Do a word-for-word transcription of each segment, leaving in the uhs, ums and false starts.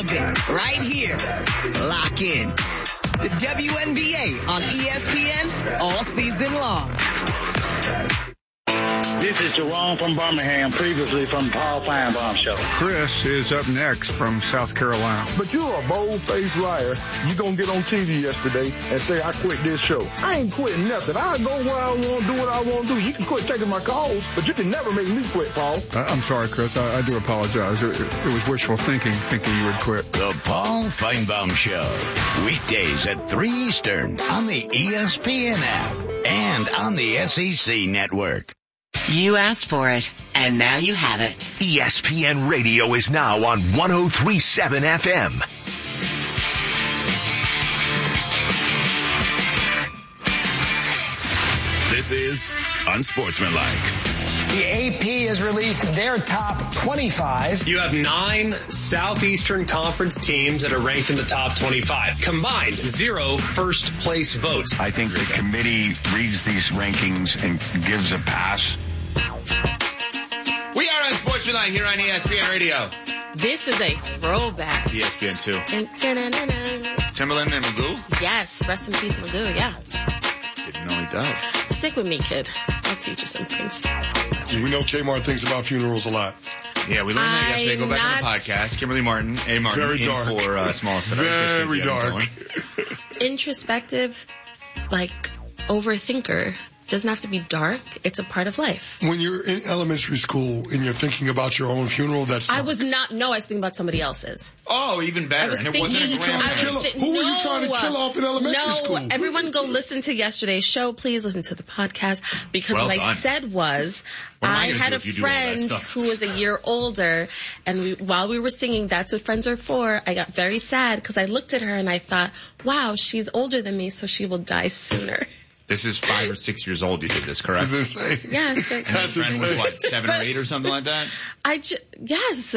bit right here. Lock in. The W N B A on E S P N all season long. This is Jerome from Birmingham, previously from Paul Feinbaum Show. Chris is up next from South Carolina. But you're a bold-faced liar. You gonna get on T V yesterday and say, I quit this show. I ain't quitting nothing. I go where I want, do what I want to do. You can quit taking my calls, but you can never make me quit, Paul. I'm sorry, Chris. I, I do apologize. It, it was wishful thinking, thinking you would quit. The Paul Feinbaum Show. Weekdays at three Eastern on the E S P N app and on the S E C network. You asked for it, and now you have it. E S P N Radio is now on one oh three point seven F M. This is Unsportsmanlike. The A P has released their top twenty-five. You have nine Southeastern Conference teams that are ranked in the top twenty-five. Combined, zero first place votes. I think the committee reads these rankings and gives a pass. We are Unsportsmanlike here on E S P N Radio. This is a throwback. E S P N two. Timberland and Magoo? Yes, rest in peace, Magoo, yeah. Didn't know he died. Stick with me, kid. I'll teach you some things. We know Kmart thinks about funerals a lot. Yeah, we learned that yesterday. I'm Go back not... to the podcast. Kimberly Martin, A. Martin, Very in dark. for uh, Smallest. Very dark. Introspective, like, overthinker. Doesn't have to be dark. It's a part of life. When you're in elementary school and you're thinking about your own funeral, that's I was not, no, I was thinking about somebody else's. Oh, even better. And it wasn't a grandparent. Who were you trying to kill off in elementary no, school? No, everyone go listen to yesterday's show. Please listen to the podcast. Because well what done. I said was, what I, I had a friend who was a year older, and we, while we were singing That's What Friends Are For, I got very sad because I looked at her and I thought, wow, she's older than me, so she will die sooner. This is five or six years old you did this, correct? Yes. And your friend was what, seven or eight or something like that? I ju- yes.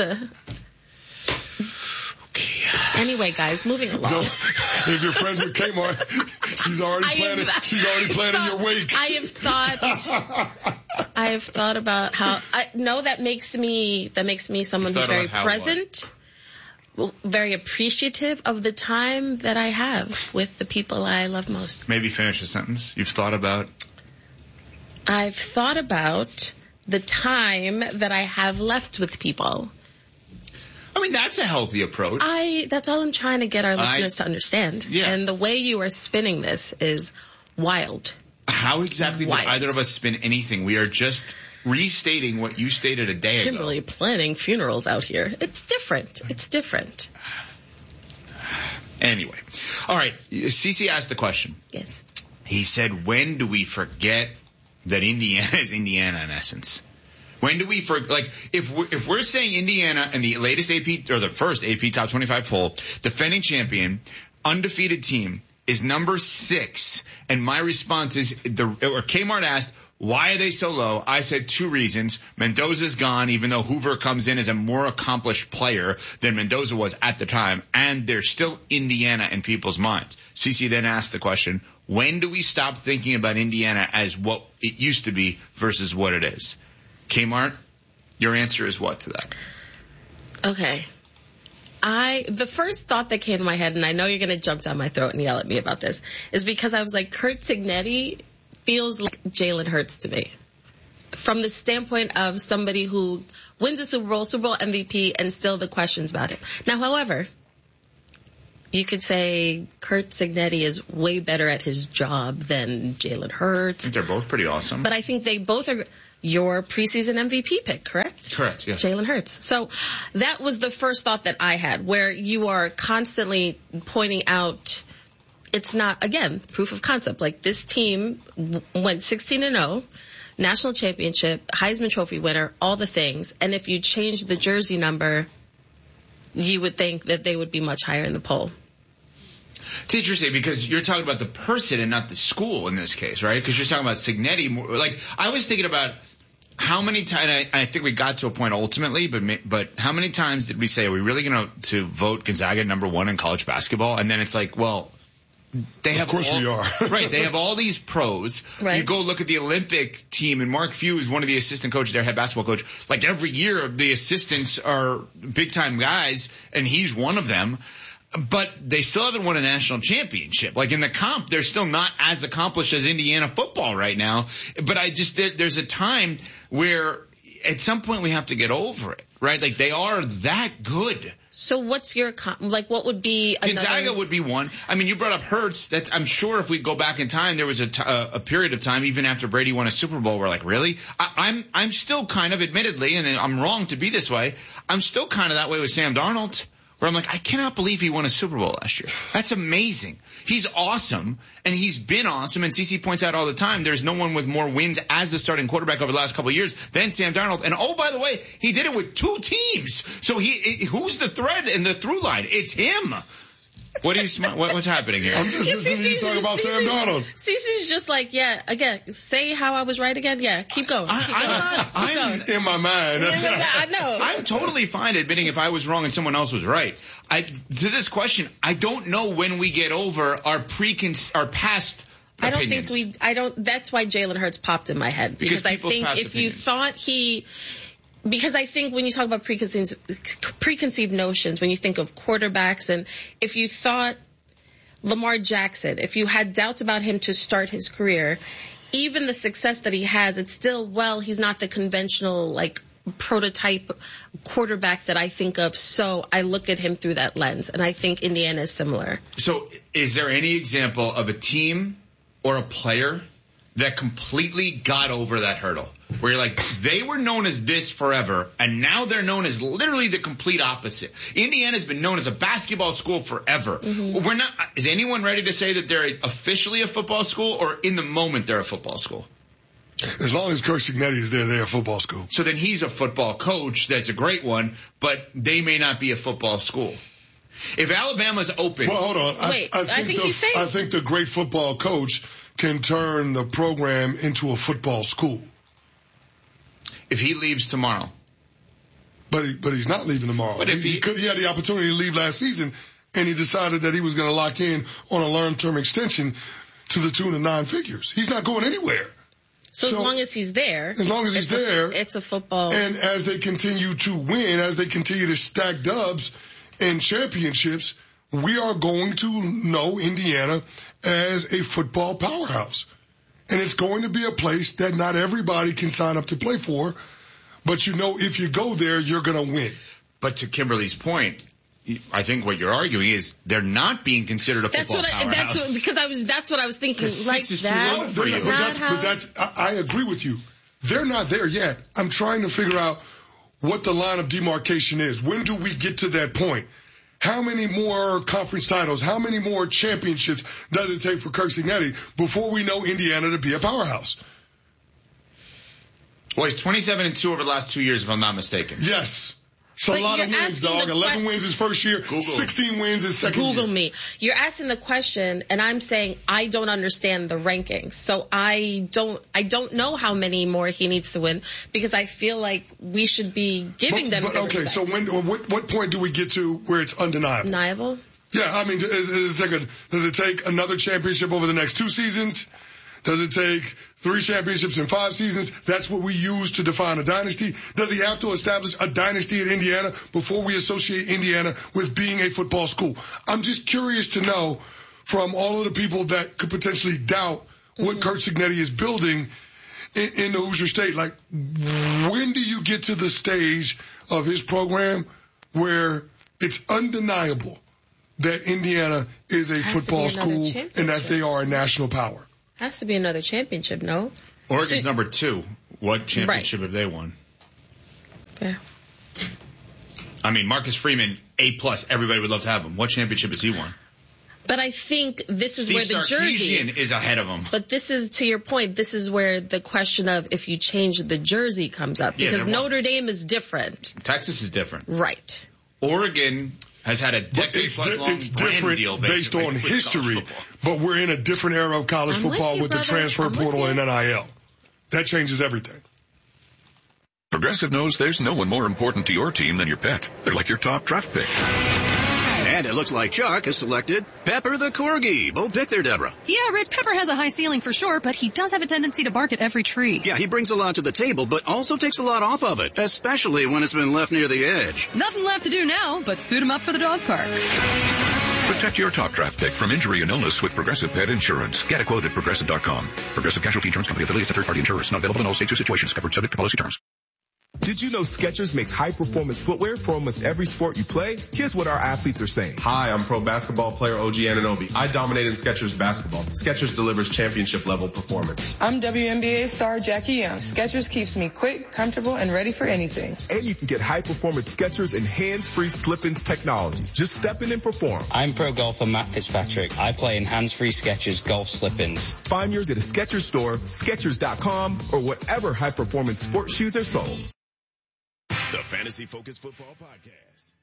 Okay. Anyway, guys, moving along. Don't, if you're friends with Kmart, she's already planning. Have, she's already planning thought, your wake. I have thought. I have thought about how. I no, that makes me. That makes me someone who's very present. Well, very appreciative of the time that I have with the people I love most. Maybe finish a sentence. You've thought about? I've thought about the time that I have left with people. I mean, that's a healthy approach. I. That's all I'm trying to get our listeners I, to understand. Yeah. And the way you are spinning this is wild. How exactly wild. did either of us spin anything? We are just restating what you stated a day ago. Kimberly planning funerals out here. It's different. It's different. Anyway. All right. Cece asked the question. Yes. He said, when do we forget that Indiana is Indiana in essence? When do we, for like, if we're, if we're saying Indiana and the latest A P, or the first A P Top twenty-five poll, defending champion, undefeated team, is number six, and my response is, the or Kmart asked, why are they so low? I said two reasons. Mendoza's gone, even though Hoover comes in as a more accomplished player than Mendoza was at the time, and they're still Indiana in people's minds. Cece then asked the question, when do we stop thinking about Indiana as what it used to be versus what it is? Kmart, your answer is what to that? Okay. I, the first thought that came to my head, and I know you're going to jump down my throat and yell at me about this, is because I was like, Curt Cignetti feels like Jalen Hurts to me. From the standpoint of somebody who wins a Super Bowl, Super Bowl M V P, and still the questions about him. Now, however, you could say Curt Cignetti is way better at his job than Jalen Hurts. I think they're both pretty awesome. But I think they both are your preseason M V P pick, correct? Correct, yes. Jalen Hurts. So that was the first thought that I had, where you are constantly pointing out, it's not, again, proof of concept. Like, this team went sixteen and oh, national championship, Heisman Trophy winner, all the things. And if you change the jersey number, you would think that they would be much higher in the poll. It's interesting because you're talking about the person and not the school in this case, right? Because you're talking about Cignetti. More, like, I was thinking about how many times, I, I think we got to a point ultimately, but but how many times did we say, are we really going to to vote Gonzaga number one in college basketball? And then it's like, well, they have of course all, we are. right, they have all these pros. Right. You go look at the Olympic team, and Mark Few is one of the assistant coaches, their head basketball coach. Like every year, the assistants are big-time guys, and he's one of them. But they still haven't won a national championship. Like in the comp, they're still not as accomplished as Indiana football right now. But I just, there's a time where at some point we have to get over it, right? Like they are that good. So what's your, like what would be another? Gonzaga would be one. I mean, you brought up Hurts. That I'm sure if we go back in time, there was a, t- a period of time, even after Brady won a Super Bowl, we're like, really? I, I'm, I'm still kind of, admittedly, and I'm wrong to be this way, I'm still kind of that way with Sam Darnold. Where I'm like, I cannot believe he won a Super Bowl last year. That's amazing. He's awesome, and he's been awesome. And C C points out all the time, there's no one with more wins as the starting quarterback over the last couple of years than Sam Darnold. And oh, by the way, he did it with two teams. So he, it, who's the thread and the through line? It's him. What are you? Sm- what, what's happening here? I'm just listening to you talk about Sam Darnold. Cece's just like, yeah, again, say how I was right again. Yeah, keep going. Keep I, I'm, going. not, keep I'm going. in my mind. I know. I'm totally fine admitting if I was wrong and someone else was right. I, to this question, I don't know when we get over our precon, our past I don't opinions. think we, I don't, that's why Jalen Hurts popped in my head. Because, because I think if opinions. you thought he, because I think when you talk about preconceived, preconceived notions, when you think of quarterbacks, and if you thought Lamar Jackson, if you had doubts about him to start his career, even the success that he has, it's still, well, he's not the conventional, like, prototype quarterback that I think of. So I look at him through that lens, and I think Indiana is similar. So is there any example of a team or a player that completely got over that hurdle? Where you're like, they were known as this forever, and now they're known as literally the complete opposite. Indiana's been known as a basketball school forever. Mm-hmm. We're not. Is anyone ready to say that they're officially a football school, or in the moment they're a football school? As long as Kirk Cignetti is there, they're a football school. So then he's a football coach. That's a great one, but they may not be a football school. If Alabama's open. Well, hold on. Wait, I, I, I think, think the, he's saying. I think the great football coach can turn the program into a football school. If he leaves tomorrow. But he, but he's not leaving tomorrow. But if he, he, could, he had the opportunity to leave last season, and he decided that he was going to lock in on a long-term extension to the tune of nine figures. He's not going anywhere. So, so as long as he's there. As long as he's it's there. A, it's a football. And as they continue to win, as they continue to stack dubs and championships, we are going to know Indiana as a football powerhouse. And it's going to be a place that not everybody can sign up to play for, but you know if you go there, you're going to win. But to Kimberly's point, I think what you're arguing is they're not being considered a that's football what I, powerhouse. That's what, because I was, that's what I was thinking. Like six is that, too low for you. But that's, but that's I, I agree with you. They're not there yet. I'm trying to figure out what the line of demarcation is. When do we get to that point? How many more conference titles, how many more championships does it take for Kirk Cignetti before we know Indiana to be a powerhouse? Well, he's twenty-seven and two over the last two years, if I'm not mistaken. Yes. It's a but lot of wins, dog. eleven que- wins his first year, Google. sixteen wins his second Google year. Google me. You're asking the question, and I'm saying I don't understand the rankings. So I don't, I don't know how many more he needs to win, because I feel like we should be giving but, them but, some okay, respect. so when, what, what point do we get to where it's undeniable? Undeniable? Yeah, I mean, is, is it take a, does it take another championship over the next two seasons? Does it take three championships in five seasons? That's what we use to define a dynasty. Does he have to establish a dynasty at Indiana before we associate Indiana with being a football school? I'm just curious to know from all of the people that could potentially doubt what mm-hmm. Kirk Cignetti is building in, in the Hoosier State. Like, when do you get to the stage of his program where it's undeniable that Indiana is a football school and that they are a national power? Has to be another championship, no? Oregon's so, number two. What championship right. have they won? Yeah. I mean, Marcus Freeman, A plus. Everybody would love to have him. What championship has he won? But I think this is Steve where the Sarkisian jersey is ahead of him. But this is, to your point, this is where the question of if you change the jersey comes up. Because yeah, Notre Dame is different. Texas is different. Right. Oregon has had a decade-plus-long it's brand different deal based on history, but we're in a different era of college I'm football with, you, with brother. the transfer I'm portal and N I L. That changes everything. Progressive knows there's no one more important to your team than your pet. They're like your top draft pick. And it looks like Chuck has selected Pepper the Corgi. Bold pick there, Deborah. Yeah, Rich, Pepper has a high ceiling for sure, but he does have a tendency to bark at every tree. Yeah, he brings a lot to the table, but also takes a lot off of it, especially when it's been left near the edge. Nothing left to do now, but suit him up for the dog park. Protect your top draft pick from injury and illness with Progressive Pet Insurance. Get a quote at Progressive dot com. Progressive Casualty Insurance Company affiliates and third-party insurers. Not available in all states or situations. Covered subject to policy terms. Did you know Skechers makes high-performance footwear for almost every sport you play? Here's what our athletes are saying. Hi, I'm pro basketball player O G Anunoby. I dominate in Skechers basketball. Skechers delivers championship-level performance. I'm W N B A star Jackie Young. Skechers keeps me quick, comfortable, and ready for anything. And you can get high-performance Skechers and hands-free slip-ins technology. Just step in and perform. I'm pro golfer Matt Fitzpatrick. I play in hands-free Skechers golf slip-ins. Find yours at a Skechers store, Skechers dot com, or whatever high-performance sports shoes are sold. The Fantasy Focus Football Podcast.